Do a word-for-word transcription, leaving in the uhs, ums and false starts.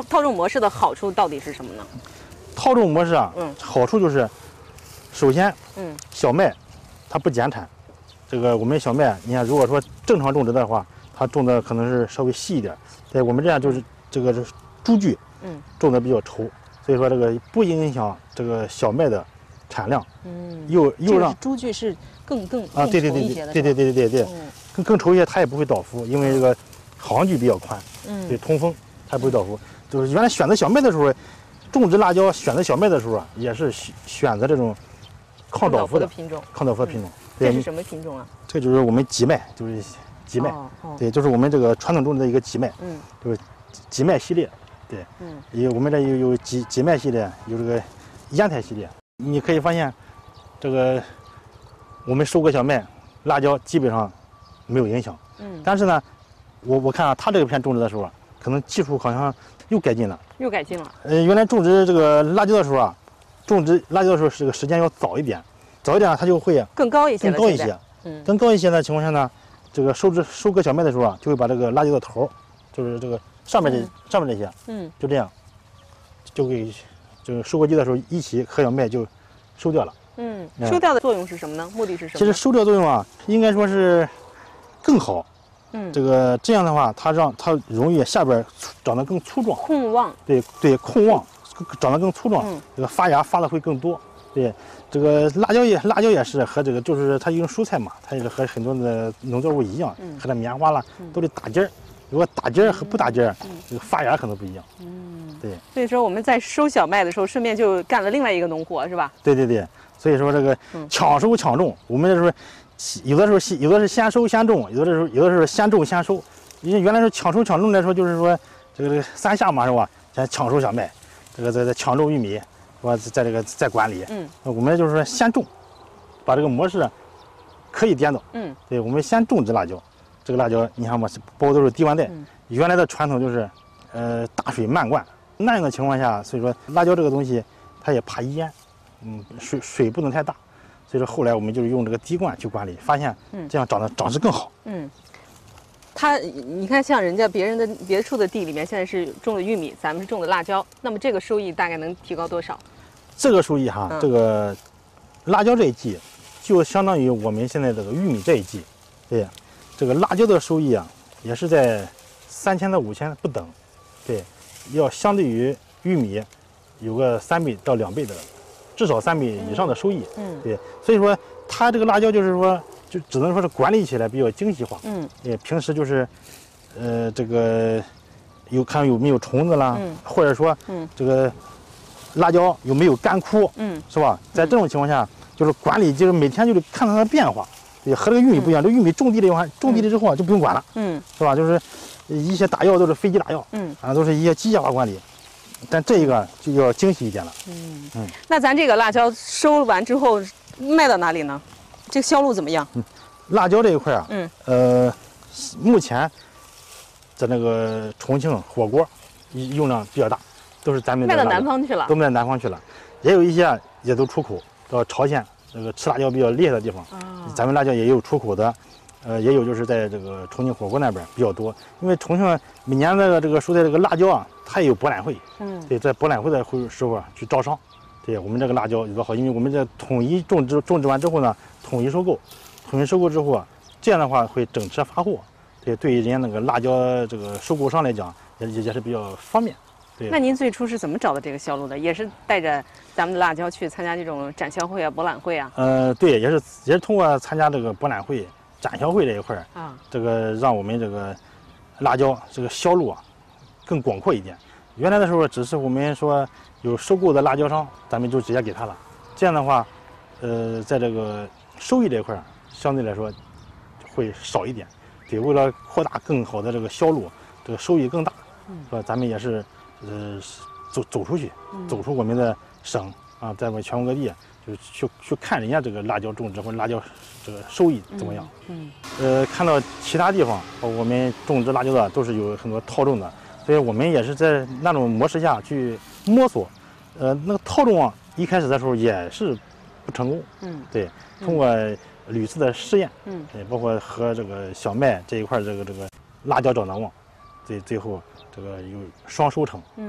套套种模式的好处到底是什么呢？ 套种模式啊， 嗯， 好处就是，首先， 嗯， 小麦它不减产。这个我们小麦，你看，如果说正常种植的话，它种的可能是稍微细一点。对我们这样就是这个是株距， 嗯， 种的比较稠，所以说这个不影响这个小麦的产量。 嗯， 又又让株距是更更啊，对对对对对对对对对，更更稠一些，它也不会倒伏，因为这个行距比较宽，嗯，对，通风它不会倒伏。就是原来选择小麦的时候，种植辣椒选择小麦的时候啊，也是选择这种抗倒伏的品种， 抗倒伏的品种。 这是什么品种啊？ 这就是我们瘠麦，就是瘠麦，对，就是我们这个传统种植的一个瘠麦，嗯，就是瘠麦系列，对，嗯，有我们这有有瘠瘠麦系列，有这个烟台系列。你可以发现，这个我们收割小麦、辣椒基本上没有影响，嗯，但是呢，我我看啊，他这个片种植的时候啊，可能技术好像又改进了， 又改进了。 呃，原来种植这个辣椒的时候啊，种植辣椒的时候这个时间要早一点。早一点，它就会更高一些， 更高一些。嗯，更高一些的情况下呢，这个收植收割小麦的时候啊，就会把这个辣椒的头，就是这个上面这、嗯、上面这些，嗯，就这样，就给这个收割机的时候一起和小麦就收掉了。 嗯，收掉的作用是什么呢？目的是什么？ 其实收掉作用啊，应该说是更好。嗯，这个这样的话，它让它容易下边长得更粗壮， 控旺。 对对，控旺，长得更粗壮，嗯、这个发芽发的会更多。对，这个辣椒也辣椒也是和这个就是它用蔬菜嘛，它也是和很多的农作物一样，嗯、和这棉花啦、嗯、都得打尖儿。如果打尖儿和不打尖儿，嗯、这个发芽可能不一样。嗯，对。 所以说我们在收小麦的时候，顺便就干了另外一个农活，是吧？ 对对对，所以说这个抢收抢种，我们这时候有的时候有的是先收先种，有的时候有的时候先种先收。因为原来是抢收抢种来说，就是说这个三下嘛，是吧？先抢收小麦，这个在在抢种玉米。我在这个在管理，嗯，我们就是说先种，把这个模式可以颠倒，嗯，对，我们先种植辣椒，这个辣椒你看嘛，包都是低温带，嗯、原来的传统就是，呃，大水漫灌那样的情况下，所以说辣椒这个东西它也怕淹，嗯，水水不能太大，所以说后来我们就是用这个滴灌去管理，发现这样长得长势更好，嗯。 它，你看，像人家别人的别处的地里面，现在是种的玉米，咱们是种的辣椒，那么这个收益大概能提高多少？ 这个收益哈，嗯、这个辣椒这一季，就相当于我们现在这个玉米这一季，对，这个辣椒的收益啊，也是在三千到五千不等，对，要相对于玉米有个三倍到两倍的，至少三倍以上的收益，嗯，对，所以说它这个辣椒就是说。就只能说是管理起来比较精细化，嗯，也平时就是，呃，这个有看有没有虫子啦，嗯、或者说，嗯，这个辣椒有没有干枯，嗯，是吧？在这种情况下，就是管理就是每天就是看它的变化，对，和这个玉米不一样，这玉米种地的话，种地了之后就不用管了，嗯，是吧？就是一些打药都是飞机打药，嗯，啊，都是一些机械化管理，但这一个就要精细一点了， 嗯嗯。那咱这个辣椒收完之后卖到哪里呢？这个销路怎么样？嗯， 辣椒这一块啊，嗯，呃，目前在那个重庆火锅用量比较大，都是咱们卖到南方去了， 都卖到南方去了，也有一些也都出口到朝鲜，这个吃辣椒比较厉害的地方，啊，咱们辣椒也有出口的，呃，也有就是在这个重庆火锅那边比较多，因为重庆每年这个这个说的这个辣椒啊，它也有博览会，嗯，对，在博览会的时候啊去招商。对我们这个辣椒有多好，因为我们这统一种植种植完之后呢，统一收购，统一收购之后啊，这样的话会整车发货，对，对于人家那个辣椒这个收购商来讲，也也是比较方便。对。 那您最初是怎么找的这个销路的？也是带着咱们的辣椒去参加这种展销会啊、博览会啊？ 呃，对，也是也是通过参加这个博览会、展销会这一块儿啊，这个让我们这个辣椒这个销路啊更广阔一点。原来的时候只是我们说有收购的辣椒商，咱们就直接给他了。这样的话，呃，在这个收益这一块相对来说会少一点。对，为了扩大更好的这个销路，这个收益更大，是吧？咱们也是呃走走出去，走出我们的省啊，在我们全国各地，就去去看人家这个辣椒种植或者辣椒这个收益怎么样。嗯。呃，看到其他地方我们种植辣椒的都是有很多套种的。所以我们也是在那种模式下去摸索，呃，那个套种啊，一开始的时候也是不成功，嗯，对，通过屡次的试验，嗯，也包括和这个小麦这一块这个这个辣椒长得旺，最最后这个有双收成，嗯。